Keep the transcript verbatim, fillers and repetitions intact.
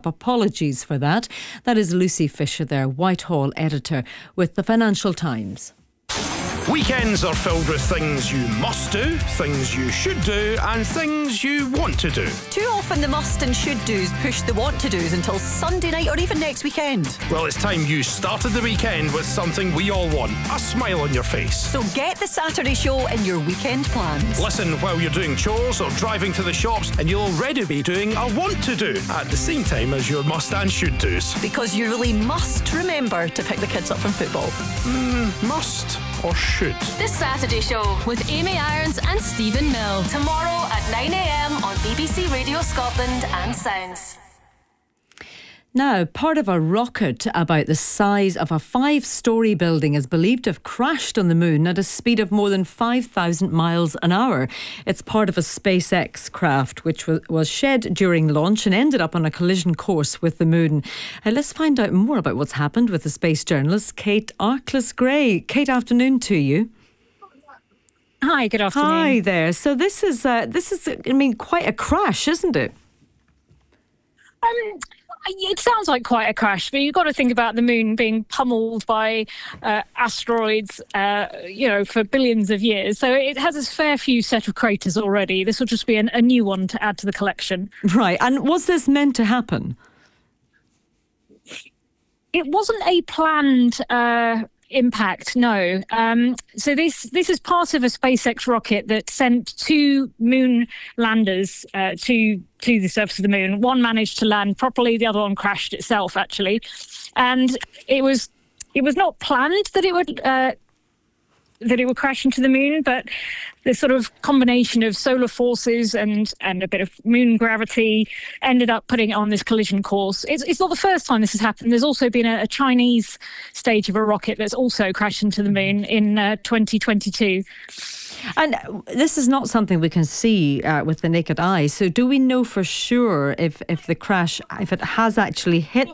Apologies for that. That is Lucy Fisher there, Whitehall editor with the Financial Times. Weekends are filled with things you must do, things you should do, and things you want to do. Too often the must and should do's push the want to do's until Sunday night or even next weekend. Well, it's time you started the weekend with something we all want, a smile on your face. So get the Saturday show in your weekend plans. Listen while you're doing chores or driving to the shops, and you'll already be doing a want to do at the same time as your must and should do's. Because you really must remember to pick the kids up from football. Mm, must or should? The Saturday Show with Amy Irons and Stephen Mill. Tomorrow at nine a.m. on B B C Radio Scotland and Sounds. Now, part of a rocket about the size of a five-storey building is believed to have crashed on the moon at a speed of more than five thousand miles an hour. It's part of a SpaceX craft which was shed during launch and ended up on a collision course with the moon. Uh, let's find out more about what's happened with the space journalist Kate Arkless-Gray. Kate, afternoon to you. Hi, good afternoon. Hi there. So this is, uh, this is, I mean, quite a crash, isn't it? Um... It sounds like quite a crash, but you've got to think about the moon being pummeled by uh, asteroids, uh, you know, for billions of years. So it has a fair few set of craters already. This will just be an, a new one to add to the collection. Right. And was this meant to happen? It wasn't a planned uh, impact, no. Um, so this this is part of a SpaceX rocket that sent two moon landers uh, to to the surface of the moon. One managed to land properly, the other one crashed itself, actually. And it was it was not planned that it would uh, that it would crash into the moon, but the sort of combination of solar forces and and a bit of moon gravity ended up putting it on this collision course. It's, it's not the first time this has happened. There's also been a, a Chinese stage of a rocket that's also crashed into the moon in uh, twenty twenty-two. And this is not something we can see uh, with the naked eye. So do we know for sure if, if the crash, if it has actually hit